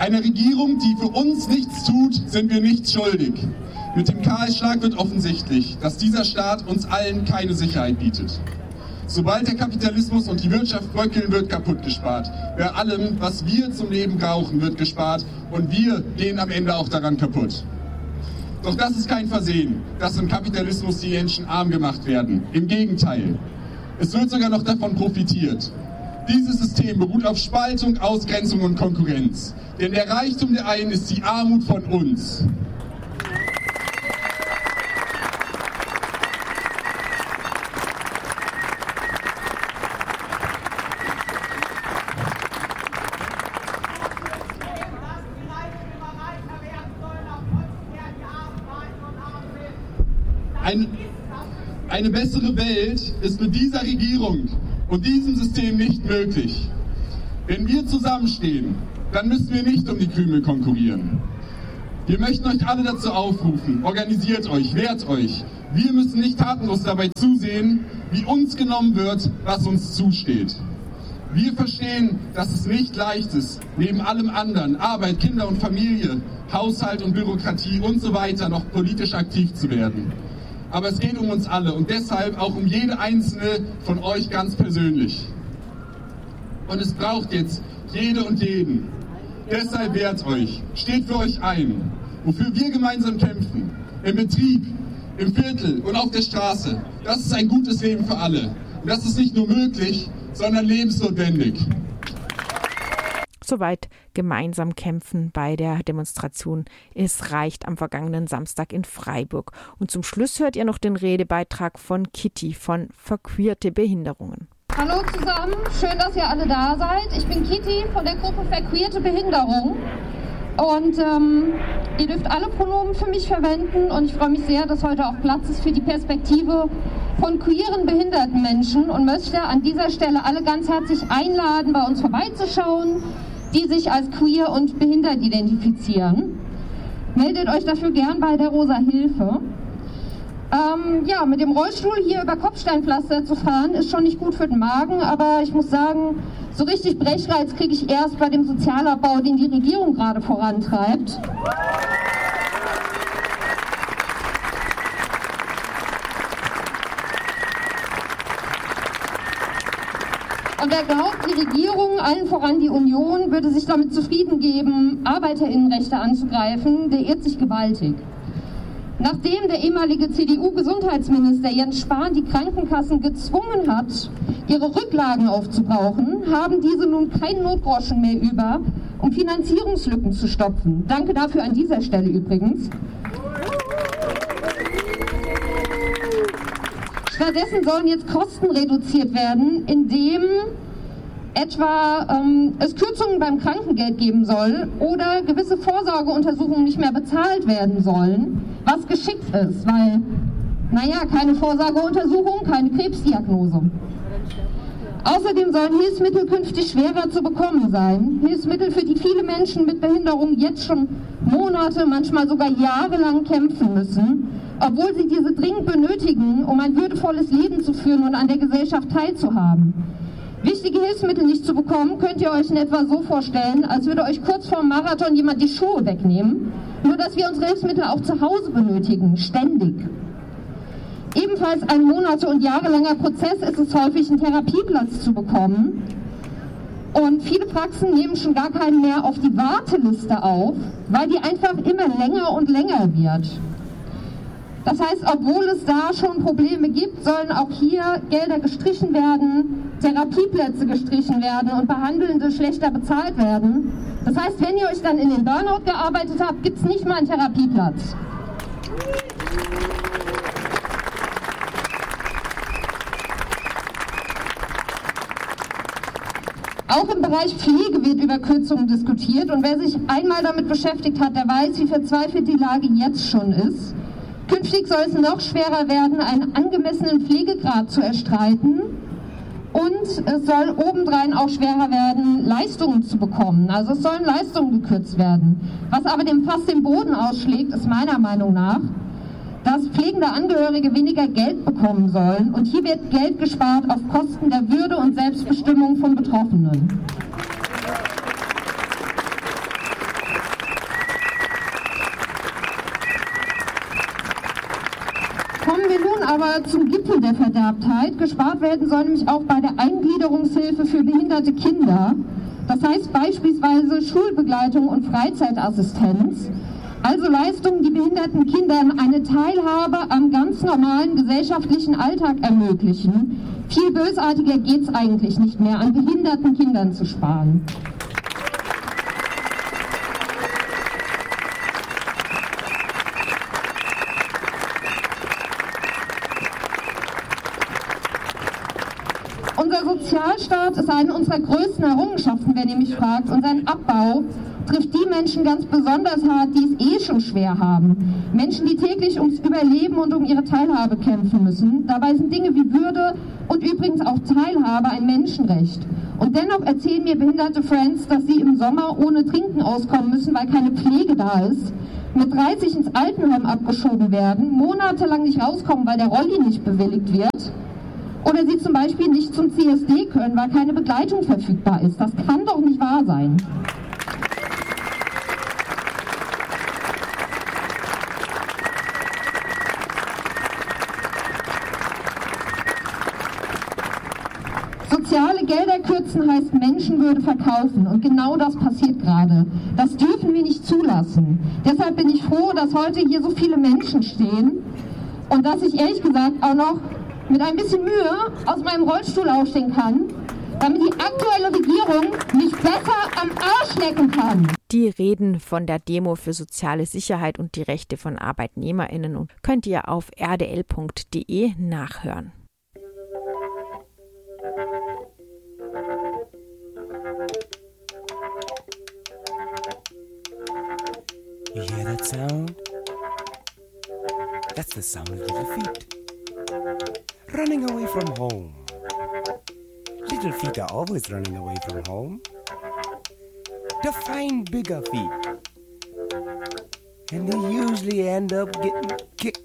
Einer Regierung, die für uns nichts tut, sind wir nichts schuldig. Mit dem Kahlschlag wird offensichtlich, dass dieser Staat uns allen keine Sicherheit bietet. Sobald der Kapitalismus und die Wirtschaft bröckeln, wird kaputt gespart. Bei allem, was wir zum Leben brauchen, wird gespart und wir gehen am Ende auch daran kaputt. Doch das ist kein Versehen, dass im Kapitalismus die Menschen arm gemacht werden. Im Gegenteil. Es wird sogar noch davon profitiert. Dieses System beruht auf Spaltung, Ausgrenzung und Konkurrenz. Denn der Reichtum der einen ist die Armut von uns. Eine bessere Welt ist mit dieser Regierung und diesem System nicht möglich. Wenn wir zusammenstehen, dann müssen wir nicht um die Krümel konkurrieren. Wir möchten euch alle dazu aufrufen, organisiert euch, wehrt euch. Wir müssen nicht tatenlos dabei zusehen, wie uns genommen wird, was uns zusteht. Wir verstehen, dass es nicht leicht ist, neben allem anderen, Arbeit, Kinder und Familie, Haushalt und Bürokratie und so weiter, noch politisch aktiv zu werden. Aber es geht um uns alle und deshalb auch um jede einzelne von euch ganz persönlich. Und es braucht jetzt jede und jeden. Deshalb wehrt euch, steht für euch ein, wofür wir gemeinsam kämpfen. Im Betrieb, im Viertel und auf der Straße. Das ist ein gutes Leben für alle. Und das ist nicht nur möglich, sondern lebensnotwendig. Soweit gemeinsam kämpfen bei der Demonstration Es reicht am vergangenen Samstag in Freiburg. Und zum Schluss hört ihr noch den Redebeitrag von Kitty von Verqueerte Behinderungen. Hallo zusammen, schön, dass ihr alle da seid. Ich bin Kitty von der Gruppe Verqueerte Behinderung. Und ihr dürft alle Pronomen für mich verwenden und ich freue mich sehr, dass heute auch Platz ist für die Perspektive von queeren behinderten Menschen und möchte an dieser Stelle alle ganz herzlich einladen, bei uns vorbeizuschauen, die sich als queer und behindert identifizieren. Meldet euch dafür gern bei der Rosa Hilfe. Mit dem Rollstuhl hier über Kopfsteinpflaster zu fahren, ist schon nicht gut für den Magen, aber ich muss sagen, so richtig Brechreiz kriege ich erst bei dem Sozialabbau, den die Regierung gerade vorantreibt. Und wer glaubt, die Regierung, allen voran die Union, würde sich damit zufrieden geben, ArbeiterInnenrechte anzugreifen, der irrt sich gewaltig. Nachdem der ehemalige CDU-Gesundheitsminister Jens Spahn die Krankenkassen gezwungen hat, ihre Rücklagen aufzubrauchen, haben diese nun keinen Notgroschen mehr über, um Finanzierungslücken zu stopfen. Danke dafür an dieser Stelle übrigens. Stattdessen sollen jetzt Kosten reduziert werden, indem etwa es Kürzungen beim Krankengeld geben soll oder gewisse Vorsorgeuntersuchungen nicht mehr bezahlt werden sollen, was geschickt ist, weil, keine Vorsorgeuntersuchung, keine Krebsdiagnose. Außerdem sollen Hilfsmittel künftig schwerer zu bekommen sein. Hilfsmittel, für die viele Menschen mit Behinderung jetzt schon Monate, manchmal sogar jahrelang kämpfen müssen, obwohl sie diese dringend benötigen, um ein würdevolles Leben zu führen und an der Gesellschaft teilzuhaben. Wichtige Hilfsmittel nicht zu bekommen, könnt ihr euch in etwa so vorstellen, als würde euch kurz vor dem Marathon jemand die Schuhe wegnehmen, nur dass wir unsere Hilfsmittel auch zu Hause benötigen, ständig. Ebenfalls ein monate- und jahrelanger Prozess ist es häufig, einen Therapieplatz zu bekommen. Und viele Praxen nehmen schon gar keinen mehr auf die Warteliste auf, weil die einfach immer länger und länger wird. Das heißt, obwohl es da schon Probleme gibt, sollen auch hier Gelder gestrichen werden, Therapieplätze gestrichen werden und Behandelnde schlechter bezahlt werden. Das heißt, wenn ihr euch dann in den Burnout gearbeitet habt, gibt es nicht mal einen Therapieplatz. Auch im Bereich Pflege wird über Kürzungen diskutiert und wer sich einmal damit beschäftigt hat, der weiß, wie verzweifelt die Lage jetzt schon ist. Künftig soll es noch schwerer werden, einen angemessenen Pflegegrad zu erstreiten und es soll obendrein auch schwerer werden, Leistungen zu bekommen. Also es sollen Leistungen gekürzt werden. Was aber dem Fass den Boden ausschlägt, ist meiner Meinung nach, dass pflegende Angehörige weniger Geld bekommen sollen und hier wird Geld gespart auf Kosten der Würde und Selbstbestimmung von Betroffenen. aber zum Gipfel der Verderbtheit. Gespart werden soll nämlich auch bei der Eingliederungshilfe für behinderte Kinder. Das heißt beispielsweise Schulbegleitung und Freizeitassistenz. Also Leistungen, die behinderten Kindern eine Teilhabe am ganz normalen gesellschaftlichen Alltag ermöglichen. Viel bösartiger geht es eigentlich nicht mehr, an behinderten Kindern zu sparen. Unser Sozialstaat ist eine unserer größten Errungenschaften, wer nämlich fragt. Und sein Abbau trifft die Menschen ganz besonders hart, die es schon schwer haben. Menschen, die täglich ums Überleben und um ihre Teilhabe kämpfen müssen. Dabei sind Dinge wie Würde und übrigens auch Teilhabe ein Menschenrecht. Und dennoch erzählen mir behinderte Friends, dass sie im Sommer ohne Trinken auskommen müssen, weil keine Pflege da ist, mit 30 ins Altenheim abgeschoben werden, monatelang nicht rauskommen, weil der Rolli nicht bewilligt wird. Oder sie zum Beispiel nicht zum CSD können, weil keine Begleitung verfügbar ist. Das kann doch nicht wahr sein. Soziale Gelder kürzen heißt Menschenwürde verkaufen. Und genau das passiert gerade. Das dürfen wir nicht zulassen. Deshalb bin ich froh, dass heute hier so viele Menschen stehen und dass ich ehrlich gesagt auch noch mit ein bisschen Mühe aus meinem Rollstuhl aufstehen kann, damit die aktuelle Regierung mich besser am Arsch lecken kann. Die Reden von der Demo für soziale Sicherheit und die Rechte von ArbeitnehmerInnen könnt ihr auf rdl.de nachhören. You hear that sound? That's the sound of little feet. Running away from home. Little feet are always running away from home to find bigger feet. And they usually end up getting kicked